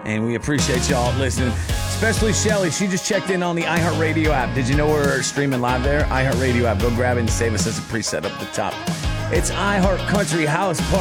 and we appreciate y'all listening. Especially Shelly. She just checked in on the iHeartRadio app. Did you know we're streaming live there? iHeartRadio app. Go grab it and save us as a preset up the top. It's iHeart Country House Party.